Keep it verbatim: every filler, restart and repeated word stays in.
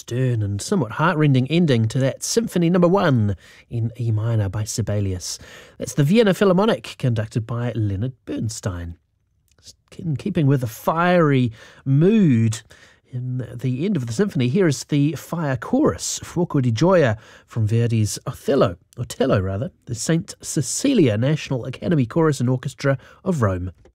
stern and somewhat heartrending ending to that Symphony Number One in E minor by Sibelius. That's the Vienna Philharmonic, conducted by Leonard Bernstein. In keeping with the fiery mood in the end of the symphony, here is the fire chorus, Fuoco di Gioia, from Verdi's Othello, Otello rather, the Saint Cecilia National Academy Chorus and Orchestra of Rome.